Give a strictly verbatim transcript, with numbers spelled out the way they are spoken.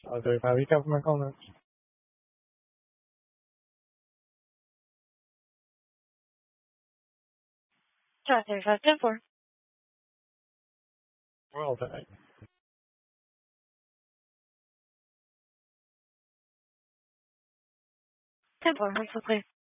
Uh, thirty-five, recap for my comments. Shot thirty-five, ten four. Well done. ten four, I'm so clear.